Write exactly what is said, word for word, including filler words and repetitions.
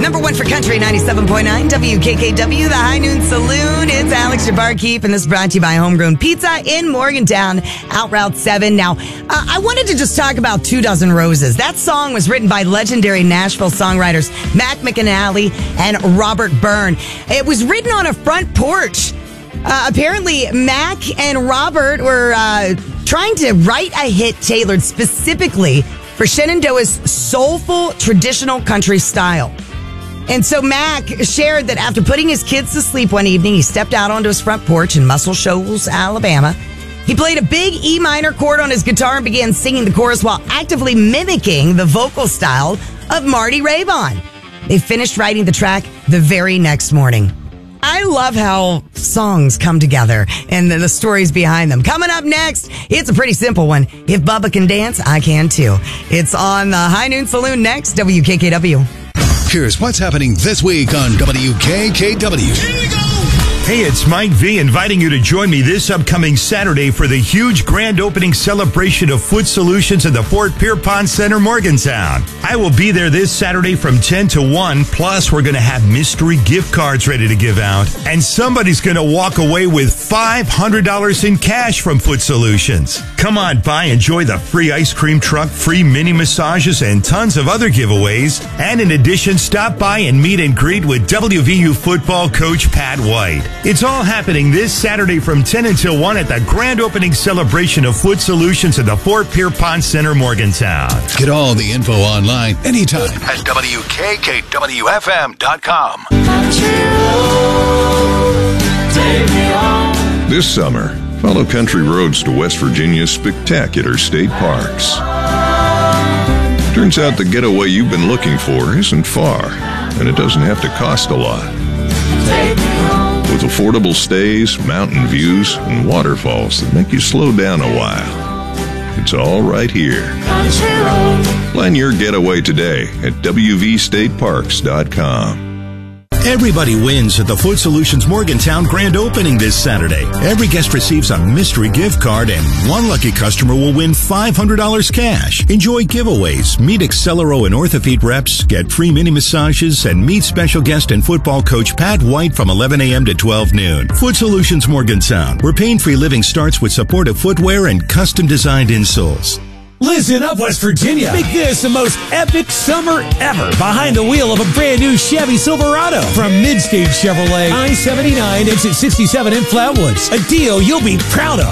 Number one for country, ninety-seven point nine W K K W, the High Noon Saloon. It's Alex, your barkeep, and this is brought to you by Homegrown Pizza in Morgantown, out Route seven. Now, uh, I wanted to just talk about Two Dozen Roses. That song was written by legendary Nashville songwriters Mac McAnally and Robert Byrne. It was written on a front porch. Uh, apparently, Mac and Robert were uh, trying to write a hit tailored specifically for Shenandoah's soulful, traditional country style. And so Mac shared that after putting his kids to sleep one evening, he stepped out onto his front porch in Muscle Shoals, Alabama. He played a big E minor chord on his guitar and began singing the chorus while actively mimicking the vocal style of Marty Raybon. They finished writing the track the very next morning. I love how songs come together and the, the stories behind them. Coming up next, it's a pretty simple one. If Bubba can dance, I can too. It's on the High Noon Saloon next, W K K W. Here's what's happening this week on W K K W. Here we go. Hey, it's Mike V inviting you to join me this upcoming Saturday for the huge grand opening celebration of Foot Solutions at the Fort Pierpont Center, Morgantown. I will be there this Saturday from ten to one. Plus, we're going to have mystery gift cards ready to give out. And somebody's going to walk away with five hundred dollars in cash from Foot Solutions. Come on by, enjoy the free ice cream truck, free mini massages, and tons of other giveaways. And in addition, stop by and meet and greet with W V U football coach Pat White. It's all happening this Saturday from ten until one at the grand opening celebration of Foot Solutions at the Fort Pierpont Center, Morgantown. Get all the info online anytime at W K K W F M dot com. This summer, follow country roads to West Virginia's spectacular state parks. Turns out the getaway you've been looking for isn't far, and it doesn't have to cost a lot. With affordable stays, mountain views, and waterfalls that make you slow down a while. It's all right here. Plan your getaway today at W V state parks dot com. Everybody wins at the Foot Solutions Morgantown grand opening this Saturday. Every guest receives a mystery gift card, and one lucky customer will win five hundred dollars cash. Enjoy giveaways, meet Accelero and Orthofeet reps, get free mini massages, and meet special guest and football coach Pat White from eleven a.m. to twelve noon. Foot Solutions Morgantown, where pain-free living starts with supportive footwear and custom-designed insoles. Listen up, West Virginia. Make this the most epic summer ever behind the wheel of a brand new Chevy Silverado from Midstage Chevrolet, I seventy-nine, exit sixty-seven in Flatwoods. A deal you'll be proud of.